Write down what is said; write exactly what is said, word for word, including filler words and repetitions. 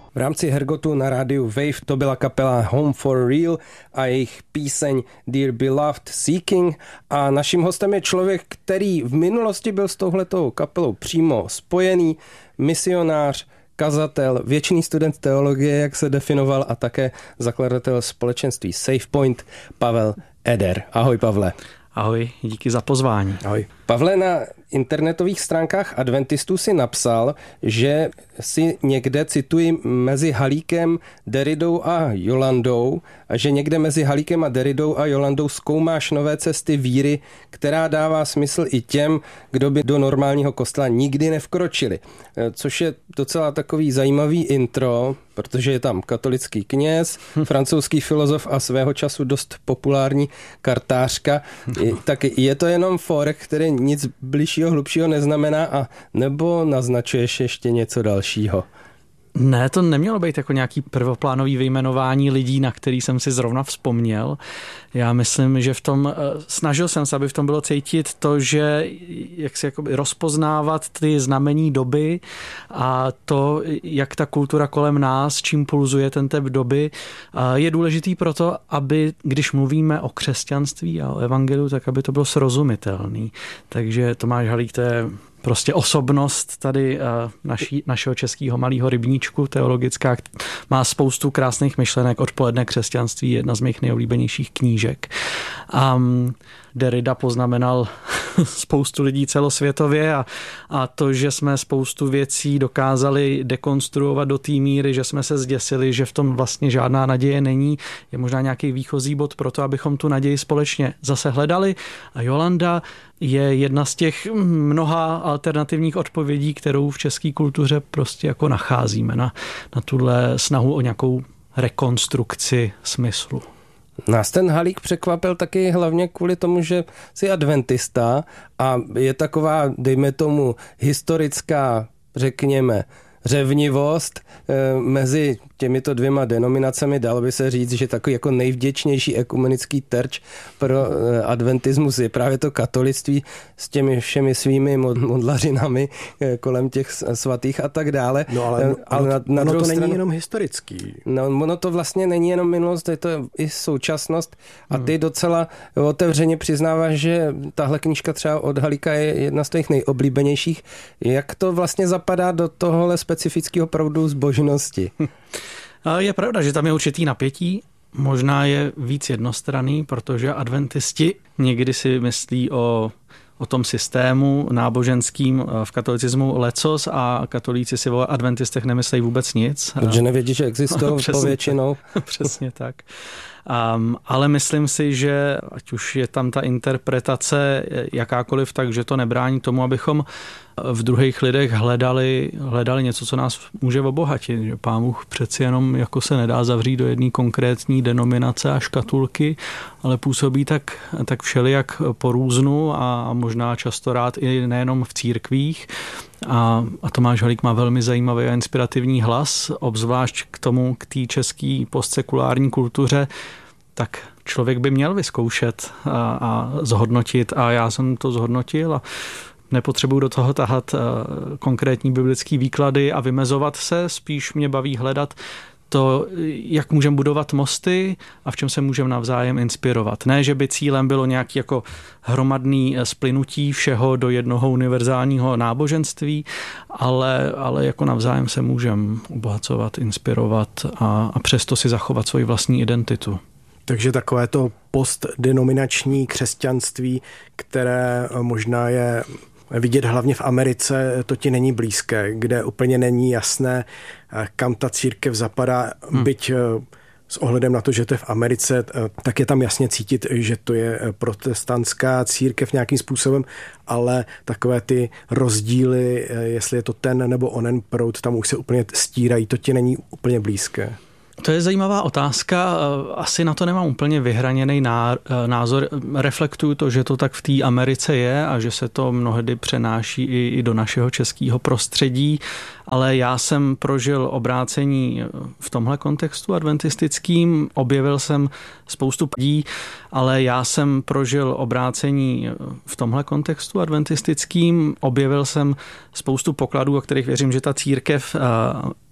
V rámci Hergotu na rádiu Wave to byla kapela Home for Real a jejich píseň Dear Beloved Seeking. A naším hostem je člověk, který v minulosti byl s touhletou kapelou přímo spojený, misionář, kazatel, věčný student teologie, jak se definoval, a také zakladatel společenství SafePoint, Pavel Eder. Ahoj, Pavle. Ahoj, díky za pozvání. Ahoj. Pavle, na internetových stránkách adventistů si napsal, že si někde, cituji, mezi Halíkem, Derridou a Jolandou, a že někde mezi Halíkem a Derridou a Jolandou zkoumáš nové cesty víry, která dává smysl i těm, kdo by do normálního kostela nikdy nevkročili. Což je docela takový zajímavý intro, protože je tam katolický kněz, francouzský filozof a svého času dost populární kartářka. Tak je to jenom fórek, který nic bližšího, hlubšího neznamená, a nebo naznačuješ ještě něco dalšího? Ne, to nemělo být jako nějaký prvoplánový vyjmenování lidí, na který jsem si zrovna vzpomněl. Já myslím, že v tom, snažil jsem se, aby v tom bylo cítit to, že jak si jakoby rozpoznávat ty znamení doby a to, jak ta kultura kolem nás, čím pulzuje ten typ doby, je důležitý proto, aby, když mluvíme o křesťanství a o evangeliu, tak aby to bylo srozumitelný. Takže Tomáš Halík, to je prostě osobnost tady naší, našeho českého malého rybníčku teologická, má spoustu krásných myšlenek. Odpoledne křesťanství je jedna z mých nejoblíbenějších knížek. A Derrida poznamenal spoustu lidí celosvětově a, a to, že jsme spoustu věcí dokázali dekonstruovat do té míry, že jsme se zděsili, že v tom vlastně žádná naděje není, je možná nějaký výchozí bod pro to, abychom tu naději společně zase hledali. A Jolanda je jedna z těch mnoha alternativních odpovědí, kterou v české kultuře prostě jako nacházíme na, na tuhle snahu o nějakou rekonstrukci smyslu. Nás ten Halík překvapil taky hlavně kvůli tomu, že jsi adventista a je taková, dejme tomu, historická, řekněme, řevnivost mezi těmito dvěma denominacemi. Dalo by se říct, že takový jako nejvděčnější ekumenický terč pro adventismus je právě to katolictví s těmi všemi svými modlařinami kolem těch svatých a tak dále. No ale, ale na, na ono to stranu, není jenom historický. No, ono to vlastně není jenom minulost, je to i současnost a ty hmm. docela otevřeně přiznáváš, že tahle knížka třeba od Halíka je jedna z těch nejoblíbenějších. Jak to vlastně zapadá do tohohle specifického proudu zbožnosti? Je pravda, že tam je určitý napětí, možná je víc jednostranný, protože adventisti někdy si myslí o, o tom systému náboženským v katolicismu lecos a katolíci si o adventistech nemyslejí vůbec nic. Protože nevědí, že existují povětšinou. Přesně tak. Um, ale myslím si, že ať už je tam ta interpretace jakákoliv, takže to nebrání tomu, abychom v druhých lidech hledali, hledali něco, co nás může obohatit. Že Pán Bůh přeci jenom jako se nedá zavřít do jedné konkrétní denominace a škatulky, ale působí tak, tak všelijak po různu a možná často rád i nejenom v církvích. A, a Tomáš Halík má velmi zajímavý a inspirativní hlas, obzvlášť k tomu, k té české postsekulární kultuře, tak člověk by měl vyzkoušet a, a zhodnotit a já jsem to zhodnotil a nepotřebuji do toho tahat konkrétní biblické výklady a vymezovat se, spíš mě baví hledat to, jak můžeme budovat mosty a v čem se můžeme navzájem inspirovat. Ne, že by cílem bylo nějaký jako hromadný splynutí všeho do jednoho univerzálního náboženství, ale, ale jako navzájem se můžeme obohacovat, inspirovat a, a přesto si zachovat svoji vlastní identitu. Takže takové to postdenominační křesťanství, které možná je vidět hlavně v Americe, to ti není blízké, kde úplně není jasné, kam ta církev zapadá, hmm. byť s ohledem na to, že to je v Americe, tak je tam jasně cítit, že to je protestantská církev nějakým způsobem, ale takové ty rozdíly, jestli je to ten nebo onen proud, tam už se úplně stírají, to ti není úplně blízké. To je zajímavá otázka. Asi na to nemám úplně vyhraněný názor. Reflektuju to, že to tak v té Americe je a že se to mnohdy přenáší i do našeho českého prostředí, ale já jsem prožil obrácení v tomhle kontextu adventistickým, objevil jsem spoustu lidí, ale já jsem prožil obrácení v tomhle kontextu adventistickým, objevil jsem spoustu pokladů, o kterých věřím, že ta církev